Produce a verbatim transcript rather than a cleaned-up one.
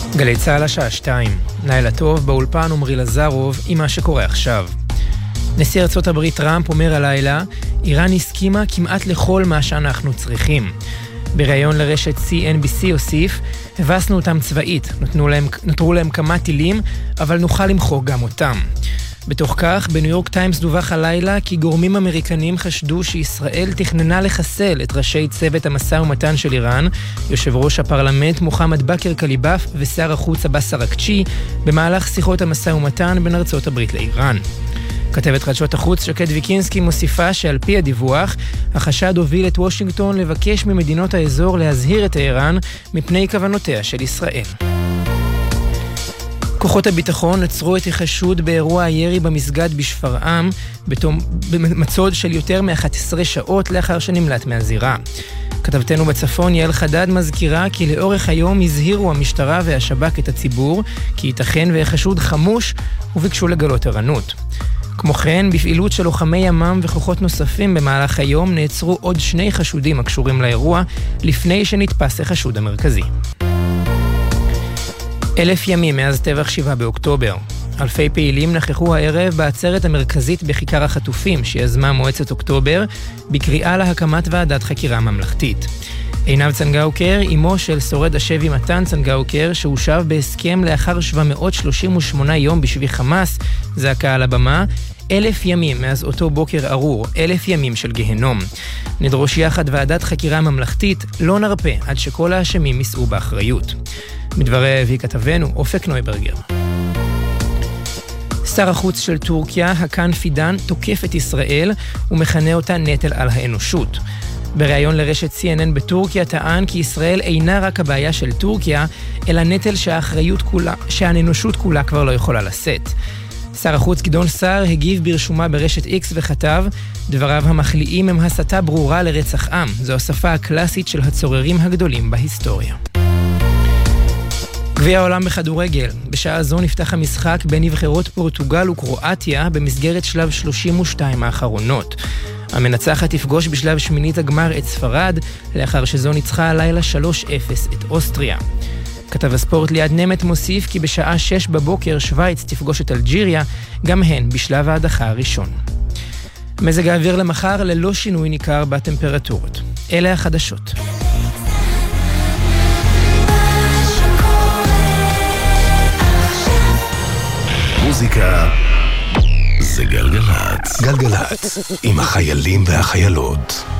גלי צהל השעה שתיים. לילה טוב, באולפן עמרי לזרוב עם מה שקורה עכשיו. נשיא ארצות הברית טראמפ אומר הלילה, איראן הסכימה כמעט לכל מה שאנחנו צריכים. בראיון לרשת סי אן בי סי הוסיף, הבסנו אותם צבאית, נתנו להם, נתרו להם כמה טילים, אבל נוכל למחוק גם אותם. בתוך כך, בניו יורק טיימס דווח הלילה כי גורמים אמריקנים חשדו שישראל תכננה לחסל את ראשי צוות המשא ומתן של איראן, יושב ראש הפרלמנט מוחמד בכר קליבאף ושר החוץ עבאס אראקצ'י, במהלך שיחות המשא ומתן בין ארצות הברית לאיראן. כתבת חדשות החוץ שקד ויקינסקי מוסיפה שעל פי הדיווח, החשד הוביל את וושינגטון לבקש ממדינות האזור להזהיר את איראן מפני כוונותיה של ישראל. כוחות הביטחון עצרו את החשוד באירוע הירי במסגד בשפרעם, במצוד של יותר מ-אחת עשרה שעות לאחר שנמלט מהזירה. כתבתנו בצפון יעל חדד מזכירה כי לאורך היום הזהירו המשטרה והשב"כ את הציבור, כי ייתכן והחשוד חמוש וביקשו לגלות ערנות. כמו כן, בפעילות של לוחמי ימ"מ וכוחות נוספים במהלך היום נעצרו עוד שני חשודים הקשורים לאירוע, לפני שנתפס החשוד המרכזי. אלף ימים מאז טבח שבעה באוקטובר. אלפי פעילים נכחו הערב בעצרת המרכזית בכיכר החטופים שיזמה מועצת אוקטובר, בקריאה להקמת ועדת חקירה ממלכתית. עינב צנגאוקר, אמו של שורד השבי מתן צנגאוקר, שהושב בהסכם לאחר שבע מאות שלושים ושמונה יום בשבי חמאס, זעקה על הבמה, אלף ימים מאז אותו בוקר ארור, אלף ימים של גהנום. נדרוש יחד ועדת חקירה ממלכתית, לא נרפה עד שכל האשמים יישאו באחריות. מדברי הביא כתבנו אופק נויברגר. שר החוץ של טורקיה, הקאן פידן, תוקף את ישראל ומכנה אותה נטל על האנושות. בריאיון לרשת סי אן אן בטורקיה טען כי ישראל אינה רק הבעיה של טורקיה, אלא נטל שהאחריות כולה, שהאנושות כולה כבר לא יכולה לשאת. שר החוץ גדעון סער הגיב ברשומה ברשת איקס וכתב, דבריו המחליאים הם הסתה ברורה לרצח עם, זו השפה הקלאסית של הצוררים הגדולים בהיסטוריה. גביע העולם בכדורגל. בשעה זו נפתח המשחק בין נבחרות פורטוגל וקרואטיה במסגרת שלב שלושים ושתיים האחרונות. המנצחת תפגוש בשלב שמינית הגמר את ספרד, לאחר שזו ניצחה הלילה שלוש אפס את אוסטריה. כתב הספורט ליד נמת מוסיף כי בשעה שש בבוקר שוויץ תפגוש את אלג'יריה, גם הן בשלב ההדחה הראשון. מזג האוויר למחר ללא שינוי ניכר בטמפרטורות. אלה החדשות. מוזיקה זה גלגלץ. גלגלץ עם החיילים והחיילות.